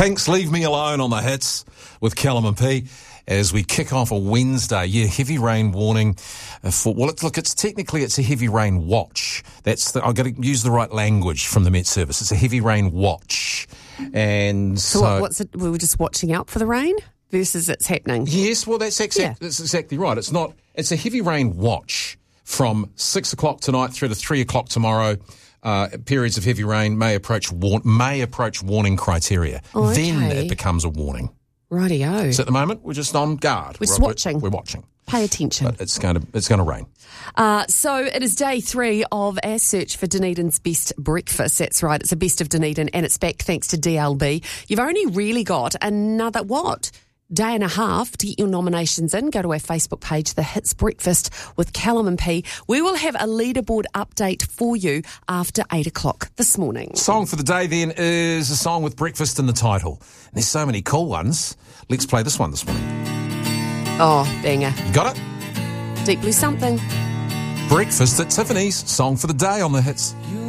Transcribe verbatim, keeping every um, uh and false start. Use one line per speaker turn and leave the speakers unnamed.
Kinks, Leave Me Alone on the hits with Callum and P as we kick off a Wednesday. Yeah, heavy rain warning for, well, it's, look, it's technically, it's a heavy rain watch. That's the, I've got to use the right language from the Met Service. It's a heavy rain watch. And
so,
so
what, what's it? We were just watching out for the rain versus it's happening.
Yes, well, that's exactly,
Yeah.
that's exactly right. It's not, it's a heavy rain watch from six o'clock tonight through to three o'clock tomorrow. Uh, periods of heavy rain may approach war- may approach warning criteria.
Oh, okay.
Then it becomes a warning.
Rightio.
So at the moment, we're just on guard.
We're just watching.
We're, we're watching.
Pay attention.
But it's going to it's going to rain.
Uh, so it is day three of our search for Dunedin's best breakfast. That's right. It's a best of Dunedin, and it's back thanks to D L B. You've only really got another, what, day and a half to get your nominations in. Go to our Facebook page, The Hits Breakfast with Callum and P. We will have a leaderboard update for you after eight o'clock this morning.
Song for the day then is a song with breakfast in the title. And there's so many cool ones. Let's play this one this morning.
Oh, banger.
You got it?
Deep Blue Something.
Breakfast at Tiffany's. Song for the day on the hits.